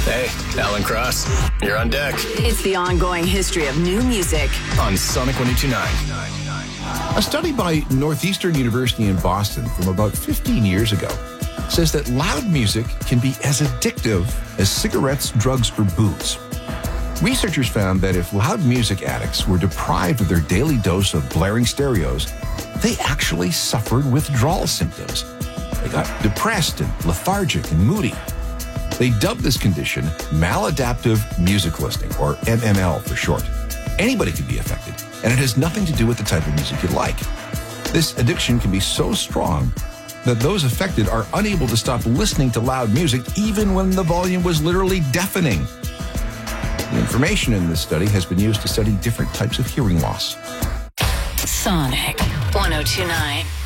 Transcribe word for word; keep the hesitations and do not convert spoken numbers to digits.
Hey, Alan Cross, you're on deck. It's the ongoing history of new music on Sonic one oh two point nine. A study by Northeastern University in Boston from about fifteen years ago says that loud music can be as addictive as cigarettes, drugs, or booze. Researchers found that if loud music addicts were deprived of their daily dose of blaring stereos, they actually suffered withdrawal symptoms. They got depressed and lethargic and moody. They dubbed this condition maladaptive music listening, or M M L for short. Anybody can be affected, and it has nothing to do with the type of music you like. This addiction can be so strong that those affected are unable to stop listening to loud music even when the volume was literally deafening. The information in this study has been used to study different types of hearing loss. Sonic one oh two point nine.